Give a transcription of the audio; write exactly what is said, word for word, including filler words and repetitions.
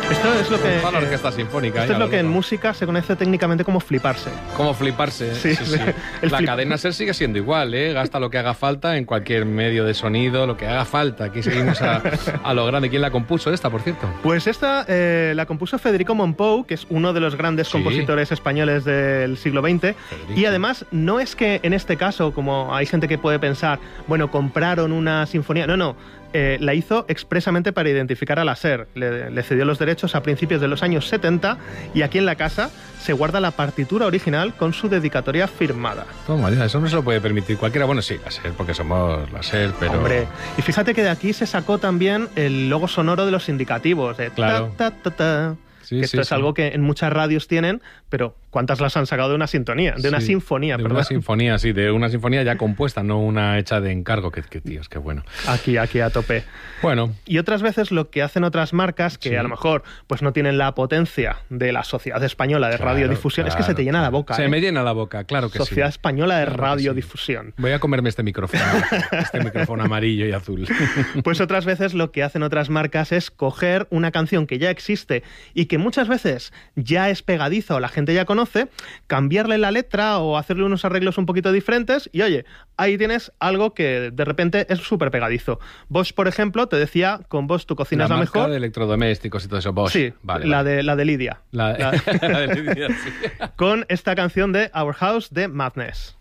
Esto es lo que... Toda la orquesta sinfónica. Esto ¿eh? es lo que en loco. música se conoce técnicamente como fliparse. Como fliparse. Sí, sí, sí. el La flip- cadena SER sigue siendo igual, ¿eh? Gasta lo que haga falta en cualquier medio de sonido, lo que haga falta. Aquí seguimos a, a lo grande. ¿Quién la compuso esta, por cierto? Pues esta eh, la compuso Federico Mompou, que es uno de los grandes Sí. compositores españoles del siglo veinte. Federico. Y además, no es que en este caso, como hay gente que puede pensar, bueno, compraron una sinfonía. No, no. Eh, la hizo expresamente para identificar a la SER. Le, le cedió los derechos a principios de los años setenta y aquí en la casa se guarda la partitura original con su dedicatoria firmada. Toma, ya, eso no se lo puede permitir cualquiera. Bueno, sí, la SER, porque somos la SER, pero... Hombre, y fíjate que de aquí se sacó también el logo sonoro de los indicativos. De Claro. ta, ta, ta, ta. Sí, Que esto sí, es sí. algo que en muchas radios tienen, pero ¿cuántas las han sacado de una sintonía? De una Sí, sinfonía, de perdón. una sinfonía, sí, de una sinfonía ya compuesta, no una hecha de encargo. Que, que tíos, qué bueno. Aquí, aquí a tope. Bueno, Y otras veces lo que hacen otras marcas que Sí. a lo mejor pues no tienen la potencia de la Sociedad Española de claro, Radiodifusión. Es que se te llena la boca. Se ¿eh? me llena la boca, claro que Sociedad sí. Española de Claro que sí. Radiodifusión. Voy a comerme este micrófono, este micrófono amarillo y azul. Pues otras veces lo que hacen otras marcas es coger una canción que ya existe y que muchas veces ya es pegadiza o la gente ya conoce, cambiarle la letra o hacerle unos arreglos un poquito diferentes y oye, ahí tienes algo que de repente es súper pegadizo. Bosch, por ejemplo, te decía, con Bosch tu cocina es la marca mejor. de electrodomésticos y todo eso, Bosch. Sí, vale, la, vale. De, la de Lidia. La, La- la de Lidia, sí. Con esta canción de Our House de Madness.